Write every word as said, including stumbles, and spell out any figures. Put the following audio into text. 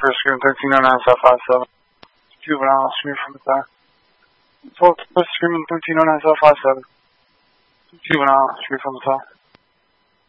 first scream thirteen oh nine South five seven. Juvenile, scream from the car. Fourth, first screaming thirteen oh nine South five seven. Juvenile, scream from the car.